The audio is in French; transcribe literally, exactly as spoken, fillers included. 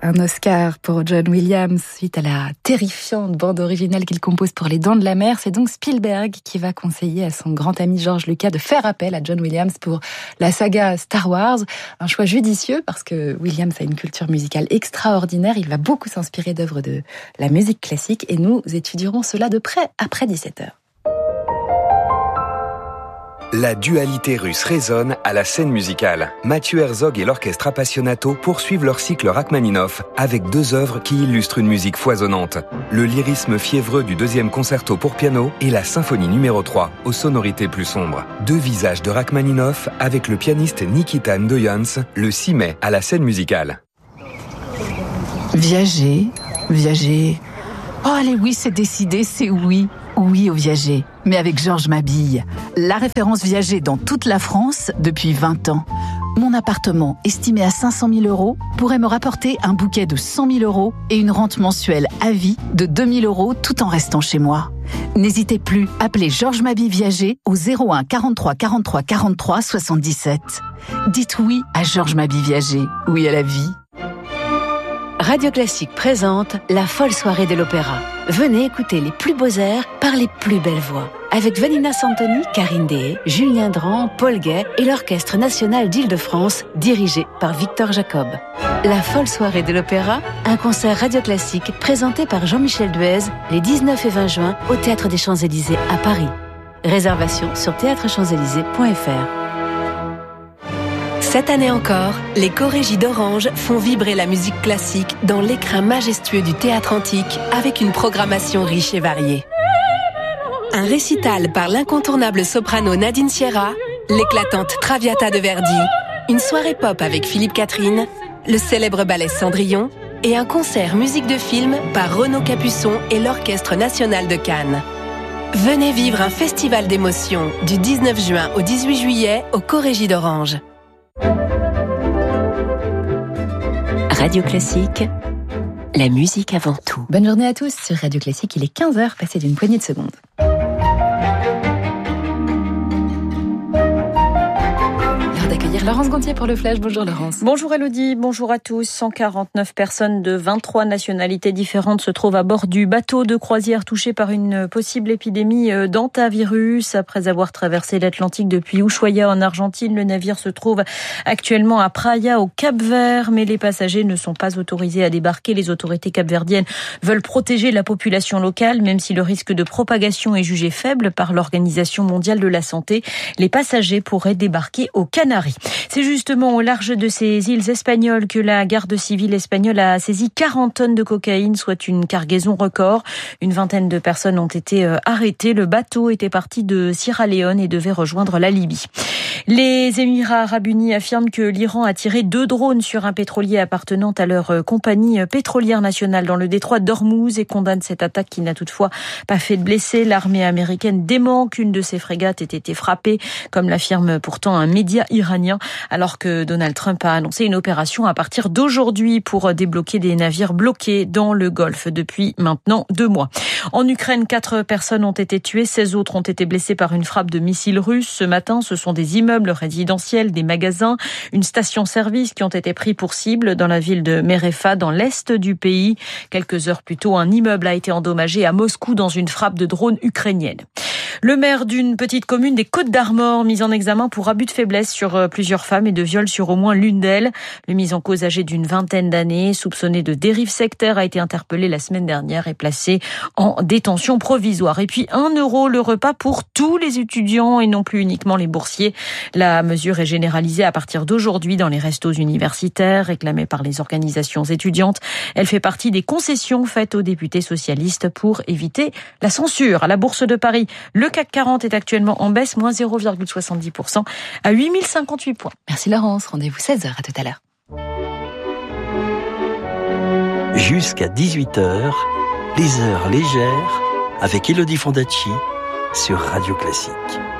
un Oscar pour John Williams suite à la terrifiante bande originale qu'il compose pour Les Dents de la Mer. C'est donc Spielberg qui va conseiller à son grand ami George Lucas de faire appel à John Williams pour la saga Star Wars. Un choix judicieux parce que Williams a une culture musicale extraordinaire. Il va beaucoup s'inspirer d'œuvres de la musique classique et nous étudierons cela de près après dix-sept heures. La dualité russe résonne à la scène musicale. Mathieu Herzog et l'orchestre Appassionato poursuivent leur cycle Rachmaninoff avec deux œuvres qui illustrent une musique foisonnante. Le lyrisme fiévreux du deuxième concerto pour piano et la symphonie numéro trois aux sonorités plus sombres. Deux visages de Rachmaninoff avec le pianiste Nikita Ndoyans le six mai à la scène musicale. Viager, viager. Oh allez oui, c'est décidé, c'est oui. Oui au Viager, mais avec Georges Mabille. La référence Viager dans toute la France depuis vingt ans. Mon appartement, estimé à cinq cent mille euros, pourrait me rapporter un bouquet de cent mille euros et une rente mensuelle à vie de deux mille euros tout en restant chez moi. N'hésitez plus, appelez Georges Mabille Viager au zéro un quarante-trois quarante-trois quarante-trois soixante-dix-sept. Dites oui à Georges Mabille Viager, oui à la vie. Radio Classique présente la folle soirée de l'opéra. Venez écouter les plus beaux airs par les plus belles voix. Avec Vanina Santoni, Karine Deshaies, Julien Dran, Paul Gay et l'Orchestre National d'Île-de-France, dirigé par Victor Jacob. La folle soirée de l'opéra, un concert Radio Classique présenté par Jean-Michel Duez les dix-neuf et vingt juin au Théâtre des Champs-Élysées à Paris. Réservation sur théâtre champs élysées point f r. Cette année encore, les chorégies d'Orange font vibrer la musique classique dans l'écrin majestueux du théâtre antique avec une programmation riche et variée. Un récital par l'incontournable soprano Nadine Sierra, l'éclatante Traviata de Verdi, une soirée pop avec Philippe Catherine, le célèbre ballet Cendrillon et un concert musique de film par Renaud Capuçon et l'Orchestre National de Cannes. Venez vivre un festival d'émotions du dix-neuf juin au dix-huit juillet au Chorégie d'Orange. Radio Classique, la musique avant tout. Bonne journée à tous sur Radio Classique, il est quinze heures passé d'une poignée de secondes. D'accueillir Laurence Gontier pour le Flash. Bonjour Laurence. Bonjour Elodie, bonjour à tous. cent quarante-neuf personnes de vingt-trois nationalités différentes se trouvent à bord du bateau de croisière touché par une possible épidémie d'hantavirus. Après avoir traversé l'Atlantique depuis Ushuaia en Argentine, le navire se trouve actuellement à Praia au Cap-Vert, mais les passagers ne sont pas autorisés à débarquer. Les autorités capverdiennes veulent protéger la population locale, même si le risque de propagation est jugé faible par l'Organisation mondiale de la santé. Les passagers pourraient débarquer au Canada. C'est justement au large de ces îles espagnoles que la garde civile espagnole a saisi quarante tonnes de cocaïne, soit une cargaison record. Une vingtaine de personnes ont été arrêtées. Le bateau était parti de Sierra Leone et devait rejoindre la Libye. Les Émirats arabes unis affirment que l'Iran a tiré deux drones sur un pétrolier appartenant à leur compagnie pétrolière nationale dans le détroit d'Ormuz et condamne cette attaque qui n'a toutefois pas fait de blessés. L'armée américaine dément qu'une de ses frégates ait été frappée, comme l'affirme pourtant un média iranien, alors que Donald Trump a annoncé une opération à partir d'aujourd'hui pour débloquer des navires bloqués dans le Golfe depuis maintenant deux mois. En Ukraine, quatre personnes ont été tuées, seize autres ont été blessées par une frappe de missiles russes. Ce matin, ce sont des immeubles résidentiels, des magasins, une station-service qui ont été pris pour cible dans la ville de Merefa, dans l'est du pays. Quelques heures plus tôt, un immeuble a été endommagé à Moscou dans une frappe de drone ukrainienne. Le maire d'une petite commune des Côtes-d'Armor, mis en examen pour abus de faiblesse sur plusieurs femmes et de viol sur au moins l'une d'elles. Le mis en cause âgé d'une vingtaine d'années, soupçonné de dérive sectaire, a été interpellé la semaine dernière et placé en détention provisoire. Et puis un euro le repas pour tous les étudiants et non plus uniquement les boursiers. La mesure est généralisée à partir d'aujourd'hui dans les restos universitaires, réclamée par les organisations étudiantes. Elle fait partie des concessions faites aux députés socialistes pour éviter la censure. À la Bourse de Paris, le C A C quarante est actuellement en baisse, moins zéro virgule soixante-dix pour cent à huit mille cinquante-huit points. Merci Laurence, rendez-vous seize heures, à tout à l'heure. Jusqu'à dix-huit heures, les heures légères avec Elodie Fondacci sur Radio Classique.